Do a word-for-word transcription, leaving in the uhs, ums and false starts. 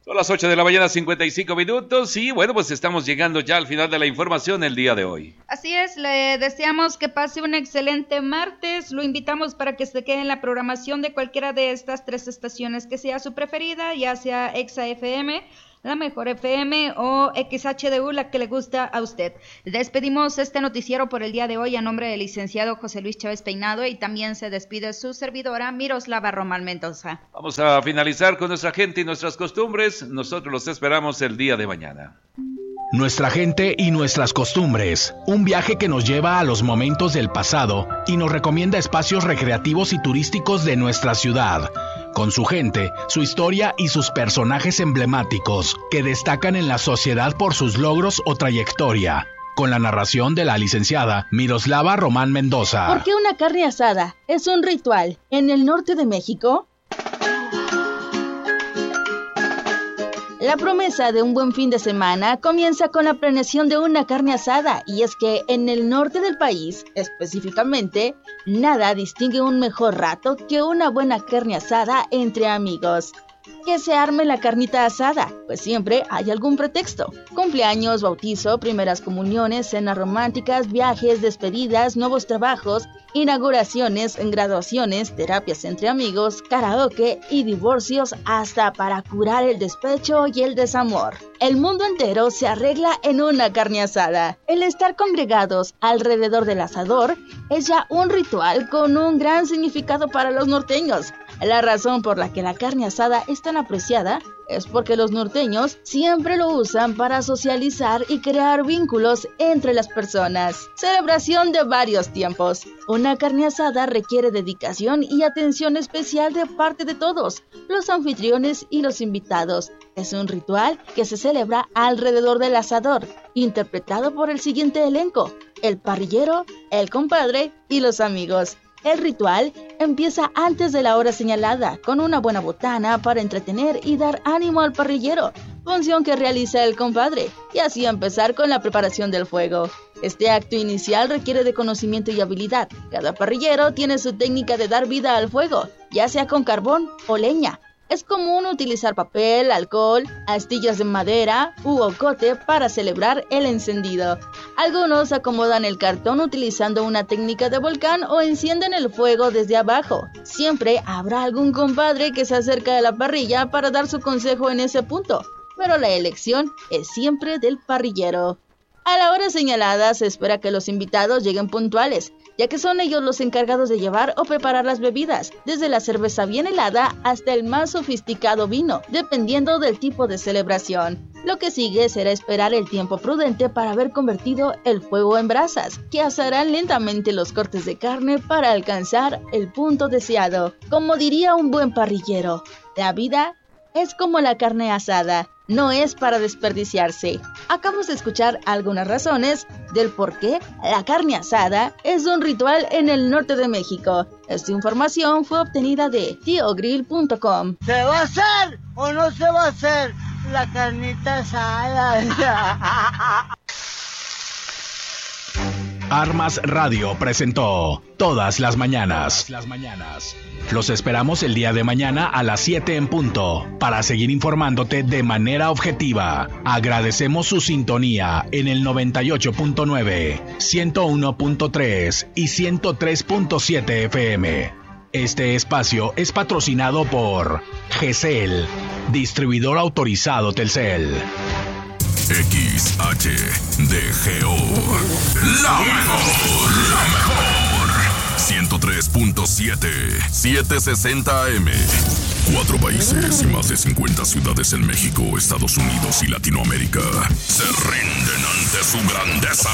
Son las ocho de la mañana, cincuenta y cinco minutos, y bueno, pues estamos llegando ya al final de la información el día de hoy. Así es, le deseamos que pase un excelente martes, lo invitamos para que se quede en la programación de cualquiera de estas tres estaciones que sea su preferida, ya sea Exa F M, La Mejor F M o X H D U, la que le gusta a usted. Despedimos este noticiero por el día de hoy a nombre del licenciado José Luis Chávez Peinado y también se despide su servidora Miroslava Román Mendoza. Vamos a finalizar con nuestra gente y nuestras costumbres. Nosotros los esperamos el día de mañana. Nuestra gente y nuestras costumbres, un viaje que nos lleva a los momentos del pasado y nos recomienda espacios recreativos y turísticos de nuestra ciudad, con su gente, su historia y sus personajes emblemáticos que destacan en la sociedad por sus logros o trayectoria, con la narración de la licenciada Miroslava Román Mendoza. ¿Por qué una carne asada es un ritual en el norte de México? La promesa de un buen fin de semana comienza con la planeación de una carne asada, y es que en el norte del país, específicamente, nada distingue un mejor rato que una buena carne asada entre amigos. ¿Que se arme la carnita asada? Pues siempre hay algún pretexto. Cumpleaños, bautizo, primeras comuniones, cenas románticas, viajes, despedidas, nuevos trabajos, inauguraciones, graduaciones, terapias entre amigos, karaoke y divorcios, hasta para curar el despecho y el desamor. El mundo entero se arregla en una carne asada. El estar congregados alrededor del asador es ya un ritual con un gran significado para los norteños. La razón por la que la carne asada es tan apreciada es porque los norteños siempre lo usan para socializar y crear vínculos entre las personas. Celebración de varios tiempos. Una carne asada requiere dedicación y atención especial de parte de todos, los anfitriones y los invitados. Es un ritual que se celebra alrededor del asador, interpretado por el siguiente elenco: el parrillero, el compadre y los amigos. El ritual empieza antes de la hora señalada, con una buena botana para entretener y dar ánimo al parrillero, función que realiza el compadre, y así empezar con la preparación del fuego. Este acto inicial requiere de conocimiento y habilidad. Cada parrillero tiene su técnica de dar vida al fuego, ya sea con carbón o leña. Es común utilizar papel, alcohol, astillas de madera u ocote para celebrar el encendido. Algunos acomodan el cartón utilizando una técnica de volcán o encienden el fuego desde abajo. Siempre habrá algún compadre que se acerca a la parrilla para dar su consejo en ese punto, pero la elección es siempre del parrillero. A la hora señalada se espera que los invitados lleguen puntuales, ya que son ellos los encargados de llevar o preparar las bebidas, desde la cerveza bien helada hasta el más sofisticado vino, dependiendo del tipo de celebración. Lo que sigue será esperar el tiempo prudente para haber convertido el fuego en brasas, que asarán lentamente los cortes de carne para alcanzar el punto deseado. Como diría un buen parrillero, la vida es como la carne asada, no es para desperdiciarse. Acabamos de escuchar algunas razones del por qué la carne asada es un ritual en el norte de México. Esta información fue obtenida de tío grill punto com. ¿Se va a hacer o no se va a hacer la carnita asada? Armas Radio presentó Todas las Mañanas. Los esperamos el día de mañana a las siete en punto para seguir informándote de manera objetiva. Agradecemos su sintonía en el noventa y ocho punto nueve, ciento uno punto tres y ciento tres punto siete F M. Este espacio es patrocinado por G C L, distribuidor autorizado Telcel. X H D G O, la mejor, la mejor. ciento tres punto siete, setecientos sesenta A M. Cuatro países y más de cincuenta ciudades en México, Estados Unidos y Latinoamérica se rinden ante su grandeza.